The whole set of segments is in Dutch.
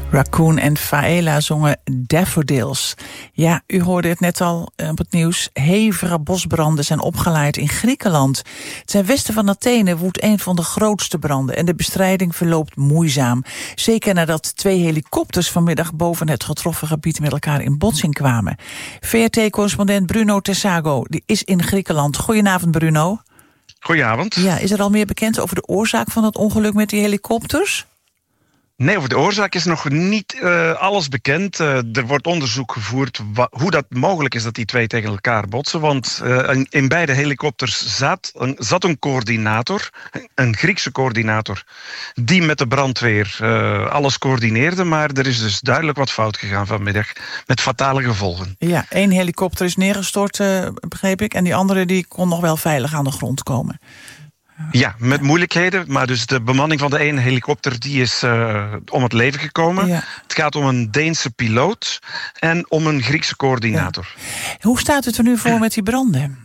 Raccoon en Faela zongen Daffodils. Ja, u hoorde het net al op het nieuws. Hevige bosbranden zijn opgeleid in Griekenland. Ten westen van Athene woedt een van de grootste branden en de bestrijding verloopt moeizaam. Zeker nadat 2 helikopters vanmiddag boven het getroffen gebied met elkaar in botsing kwamen. VRT-correspondent Bruno Tessago die is in Griekenland. Goedenavond, Bruno. Goedenavond. Ja, is er al meer bekend over de oorzaak van het ongeluk met die helikopters? Nee, over de oorzaak is nog niet alles bekend. Er wordt onderzoek gevoerd hoe dat mogelijk is dat die 2 tegen elkaar botsen. Want in beide helikopters zat een coördinator, een Griekse coördinator, die met de brandweer alles coördineerde. Maar er is dus duidelijk wat fout gegaan vanmiddag, met fatale gevolgen. Ja, 1 helikopter is neergestort, begreep ik. En die andere die kon nog wel veilig aan de grond komen. Ja, met moeilijkheden. Maar dus de bemanning van de ene helikopter die is om het leven gekomen. Ja. Het gaat om een Deense piloot en om een Griekse coördinator. Ja. Hoe staat het er nu voor met die branden?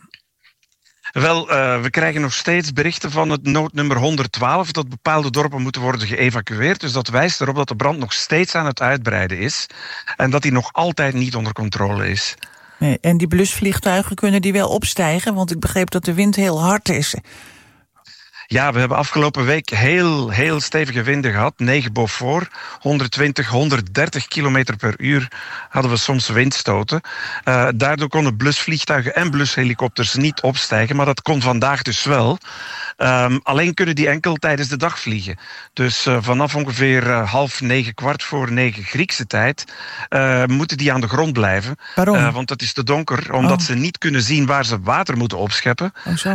Wel, we krijgen nog steeds berichten van het noodnummer 112... dat bepaalde dorpen moeten worden geëvacueerd. Dus dat wijst erop dat de brand nog steeds aan het uitbreiden is. En dat die nog altijd niet onder controle is. Nee, en die blusvliegtuigen kunnen die wel opstijgen? Want ik begreep dat de wind heel hard is. Ja, we hebben afgelopen week heel stevige winden gehad. 9 Beaufort, 120, 130 kilometer per uur hadden we soms windstoten. Daardoor konden blusvliegtuigen en blushelikopters niet opstijgen, maar dat kon vandaag dus wel. Alleen kunnen die enkel tijdens de dag vliegen. Dus vanaf ongeveer 8:30, 8:45 Griekse tijd moeten die aan de grond blijven. Waarom? Want het is te donker, omdat ze niet kunnen zien waar ze water moeten opscheppen.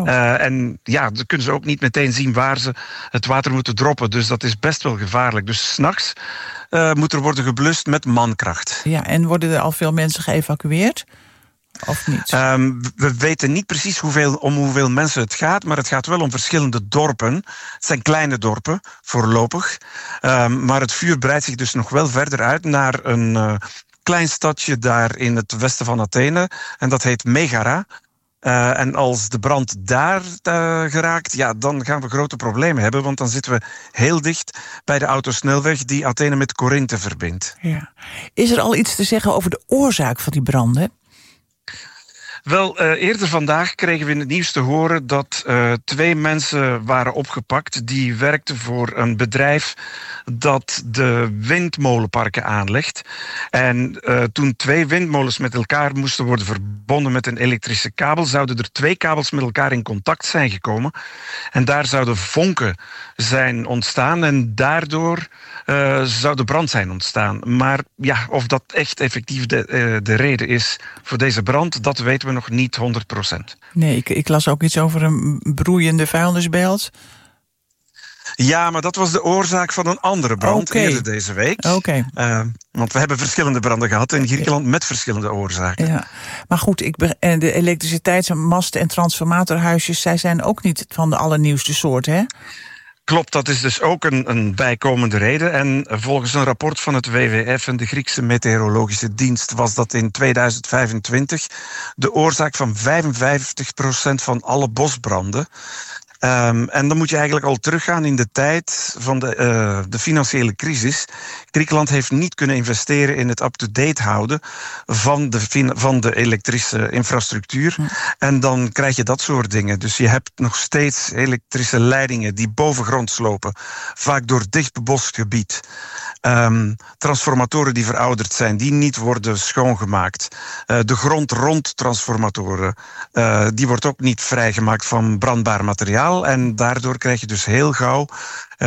En ja, dan kunnen ze ook niet meteen zien waar ze het water moeten droppen. Dus dat is best wel gevaarlijk. Dus 's nachts moet er worden geblust met mankracht. Ja, en worden er al veel mensen geëvacueerd? Of niet? We weten niet precies om hoeveel mensen het gaat, maar het gaat wel om verschillende dorpen. Het zijn kleine dorpen, voorlopig. Maar het vuur breidt zich dus nog wel verder uit naar een klein stadje daar in het westen van Athene. En dat heet Megara. En als de brand daar geraakt, ja, dan gaan we grote problemen hebben. Want dan zitten we heel dicht bij de autosnelweg die Athene met Korinthe verbindt. Ja. Is er al iets te zeggen over de oorzaak van die branden? Wel, eerder vandaag kregen we in het nieuws te horen dat 2 mensen waren opgepakt die werkten voor een bedrijf dat de windmolenparken aanlegt. En toen 2 windmolens met elkaar moesten worden verbonden met een elektrische kabel, zouden er 2 kabels met elkaar in contact zijn gekomen. En daar zouden vonken zijn ontstaan en daardoor zou de brand zijn ontstaan. Maar ja, of dat echt effectief de reden is voor deze brand, dat weten we nog niet 100%. Nee, ik las ook iets over een broeiende vuilnisbelt. Ja, maar dat was de oorzaak van een andere brand eerder deze week. Want we hebben verschillende branden gehad in Griekenland met verschillende oorzaken. Ja. Maar goed, de elektriciteitsmasten en transformatorhuisjes, zij zijn ook niet van de allernieuwste soort, hè? Klopt, dat is dus ook een bijkomende reden. En volgens een rapport van het WWF en de Griekse Meteorologische Dienst was dat in 2025 de oorzaak van 55% van alle bosbranden. En dan moet je eigenlijk al teruggaan in de tijd van de financiële crisis. Griekenland heeft niet kunnen investeren in het up-to-date houden van de elektrische infrastructuur. En dan krijg je dat soort dingen. Dus je hebt nog steeds elektrische leidingen die bovengronds lopen, vaak door dicht bebost gebied. Transformatoren die verouderd zijn, die niet worden schoongemaakt. De grond rond transformatoren, die wordt ook niet vrijgemaakt van brandbaar materiaal. En daardoor krijg je dus heel gauw